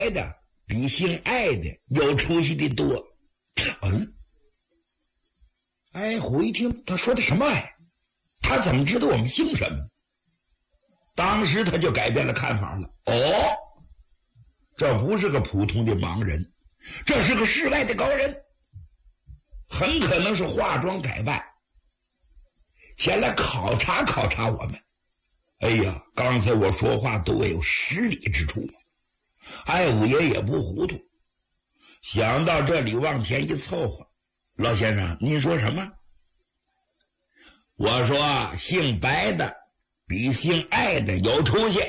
的比姓艾的有出息的多。艾虎一听他说的什么艾，他怎么知道我们姓什么？当时他就改变了看法了。这不是个普通的盲人，这是个世外的高人，很可能是化妆改扮前来考察考察我们。哎呀，刚才我说话都有实理之处。艾五爷也不糊涂，想到这里往前一凑合，老先生您说什么？我说姓白的比姓艾的有出息。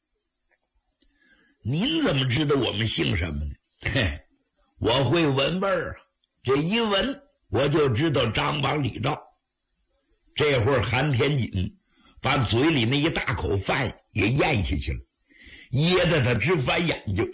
您怎么知道我们姓什么呢？我会闻味儿啊，这一闻我就知道张王李赵。这会儿韩天锦把嘴里那一大口饭也咽下去了，噎得他直翻眼睛。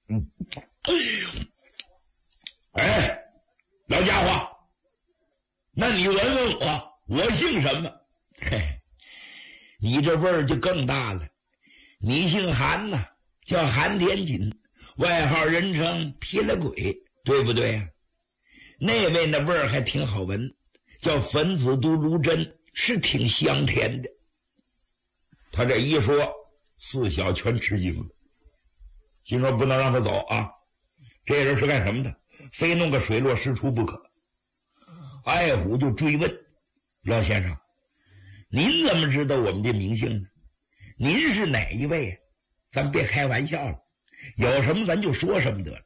老家伙，那你闻闻我姓什么？你这味儿就更大了。你姓韩呐，叫韩天锦，外号人称劈了鬼，对不对啊？那位那味儿还挺好闻，叫粉子都如针，是挺香甜的。他这一说，四小全吃惊了，心说不能让他走啊，这人是干什么的？非弄个水落石出不可。艾虎就追问，老先生，您怎么知道我们的名姓呢？您是哪一位啊？咱别开玩笑了，有什么咱就说什么得了。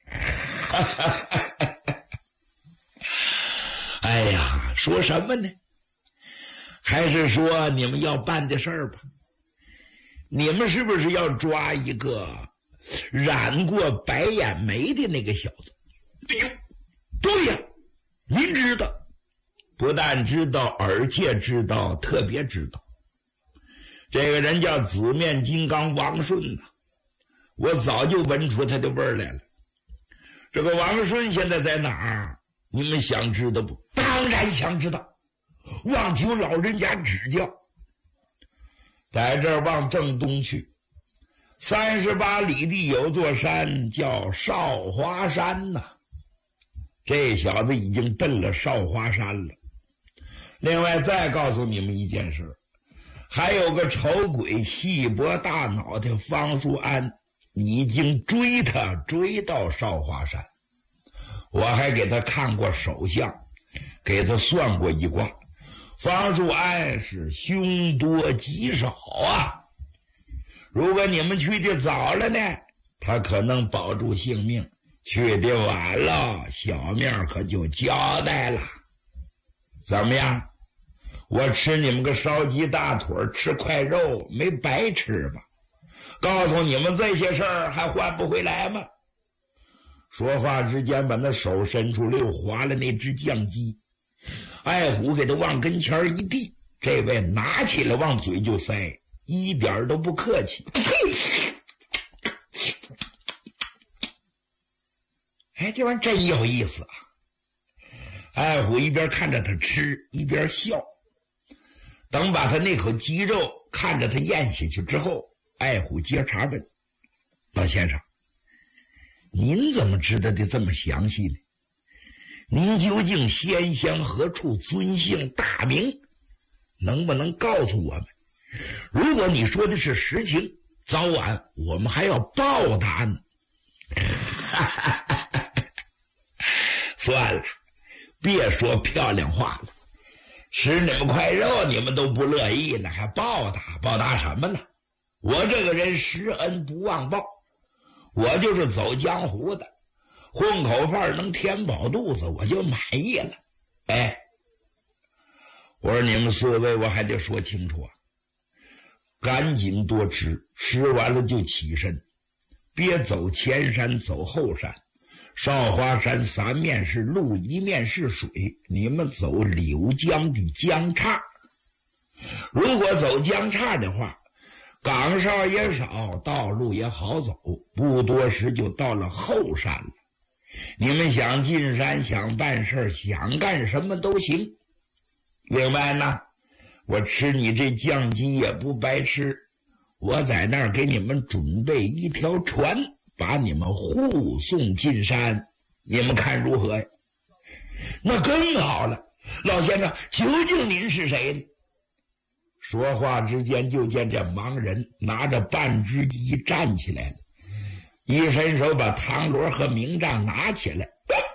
哎呀，说什么呢？还是说你们要办的事儿吧。你们是不是要抓一个染过白眼眉的那个小子？对呀，您知道，不但知道，而且知道，特别知道。这个人叫紫面金刚王顺呐，我早就闻出他的味儿来了。这个王顺现在在哪儿？你们想知道不？当然想知道，望求老人家指教。在这儿往正东去38里地有座山叫少华山呐，这小子已经奔了少华山了。另外再告诉你们一件事，还有个丑鬼细脖大脑的方树安已经追他追到少华山，我还给他看过手相，给他算过一卦。方树安是凶多吉少啊，如果你们去的早了呢，他可能保住性命；去的晚了，小命可就交代了。怎么样？我吃你们个烧鸡大腿，吃块肉，没白吃吧？告诉你们这些事儿还换不回来吗？说话之间，把那手伸出来，又划了那只酱鸡。艾虎给他往跟前一递，这位拿起来往嘴就塞，一点都不客气。哎，这玩意儿真有意思啊！艾虎一边看着他吃，一边笑。等把他那口鸡肉看着他咽下去之后，艾虎接茬问：老先生，您怎么知道的这么详细呢？您究竟先乡何处，尊姓大名，能不能告诉我们？如果你说的是实情，早晚我们还要报答呢。算了，别说漂亮话了，吃你们块肉你们都不乐意了，还报答？报答什么呢？我这个人施恩不忘报，我就是走江湖的，混口饭能填饱肚子我就满意了。哎，我说你们四位我还得说清楚啊，赶紧多吃，吃完了就起身，别走前山走后山。少华山三面是路，一面是水，你们走柳江的江岔。如果走江岔的话，岗哨也少，道路也好走，不多时就到了后山了。你们想进山，想办事，想干什么都行。另外呢，我吃你这酱鸡也不白吃，我在那儿给你们准备一条船， 把你们护送进山，你们看如何呀？那更好了，老先生，究竟您是谁呢？说话之间，就见这盲人拿着半只鸡站起来了，一伸手把唐罗和明杖拿起来。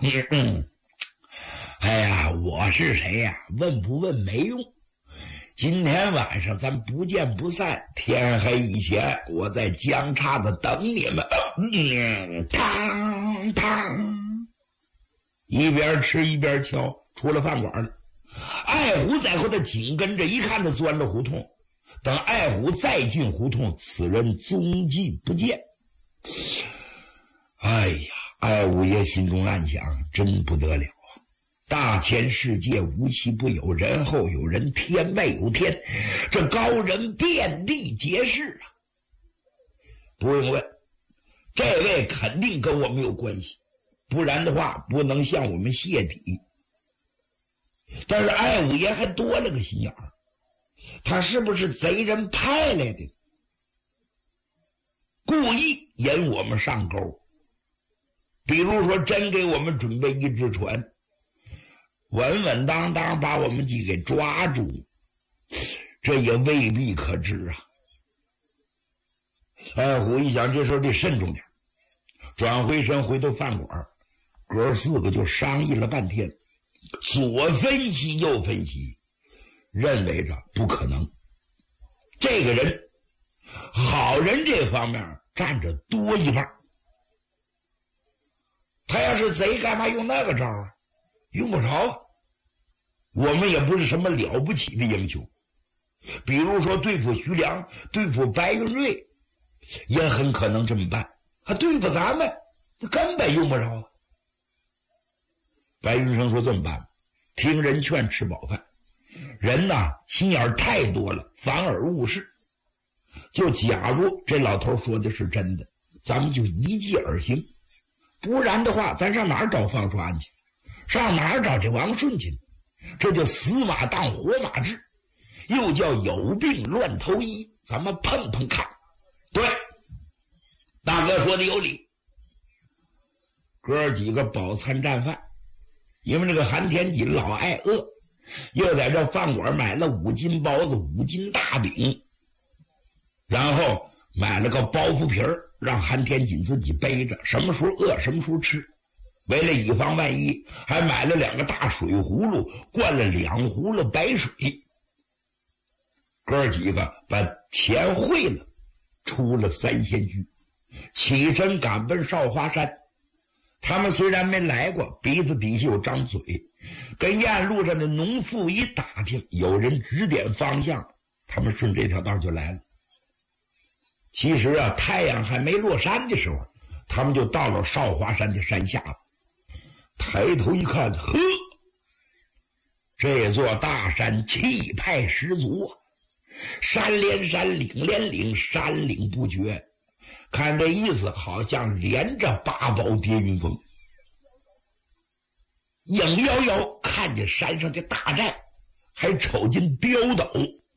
哎呀，我是谁呀？问不问没用。今天晚上咱不见不散，天黑以前我在江岔子等你们。当当，一边吃一边敲，出了饭馆了。爱虎在后头紧跟着，一看他钻了胡同。等爱虎再进胡同，此人踪迹不见。哎呀，爱虎爷心中暗想，真不得了啊！大千世界无奇不有，人后有人，天外有天，这高人遍地皆是啊！不用问，这位肯定跟我们有关系，不然的话不能向我们泄底。但是爱五爷还多了个心眼儿，他是不是贼人派来的，故意引我们上钩？比如说真给我们准备一只船，稳稳当当把我们几给抓住，这也未必可知啊。爱虎一想，这时候得慎重点，转回身回到饭馆，哥四个就商议了半天，左分析右分析，认为着不可能。这个人好人这方面占着多一半，他要是贼干嘛用那个招啊？用不着啊。我们也不是什么了不起的英雄，比如说对付徐良，对付白云瑞，也很可能这么办。他对付咱们根本用不着啊。白云生说这么办，听人劝，吃饱饭。人呐，心眼太多了，反而误事。就假如这老头说的是真的，咱们就一计而行，不然的话咱上哪儿找方川去，上哪儿找这王顺去？这就死马当活马治，又叫有病乱投医。咱们碰碰看。对，大哥说的有理。哥几个饱餐战饭，因为这个韩天锦老爱饿，又在这饭馆买了5斤包子5斤大饼，然后买了个包袱皮儿，让韩天锦自己背着，什么时候饿什么时候吃。为了以防万一，还买了2个大水葫芦，灌了2葫芦白水。哥几个把钱汇了，出了3仙居，起身赶奔少华山。他们虽然没来过，鼻子底下有张嘴，跟沿路上的农妇一打听，有人指点方向，他们顺这条道就来了。其实啊，太阳还没落山的时候，他们就到了少华山的山下了。抬头一看，呵，这座大山气派十足啊，山连山，岭连岭，山岭不绝。看这意思，好像连着8宝叠云峰。影摇摇看见山上的大寨，还瞅见刁斗。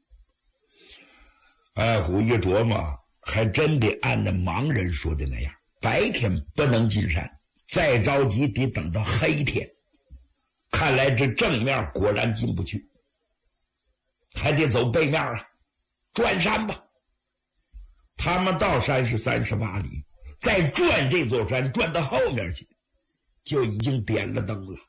爱虎一琢磨，还真得按那盲人说的那样，白天不能进山，再着急得等到黑天。看来这正面果然进不去，还得走背面啊，转山吧。他们到山是38里，再转这座山转到后面去，就已经点了灯了。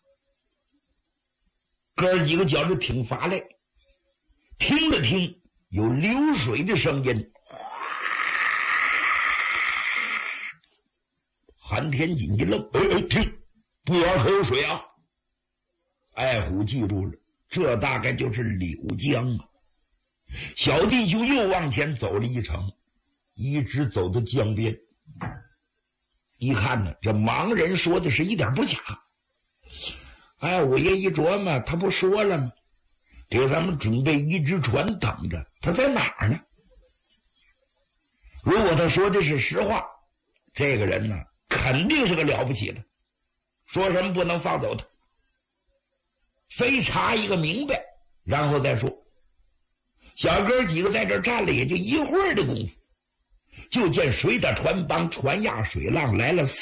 哥几个觉着挺乏累，听了听有流水的声音。韩天锦一愣，听，不远可有水啊！爱虎记住了，这大概就是柳江啊。小弟兄又往前走了一程，一直走到江边。一看呢，这盲人说的是一点不假。哎，我爷一琢磨，他不说了吗？给咱们准备一只船等着，他在哪儿呢？如果他说的是实话，这个人呢，肯定是个了不起的，说什么不能放走他，非查一个明白，然后再说。小哥几个在这站了也就一会儿的功夫， 就见水的船帮船压水浪来了